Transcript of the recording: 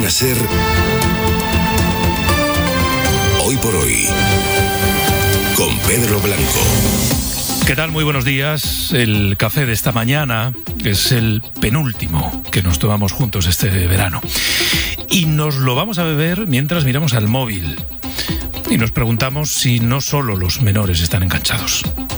a ser Hoy por Hoy, con Pedro Blanco. ¿Qué tal? Muy buenos días. El café de esta mañana es el penúltimo que nos tomamos juntos este verano. Y nos lo vamos a beber mientras miramos al móvil. Y nos preguntamos si no solo los menores están enganchados.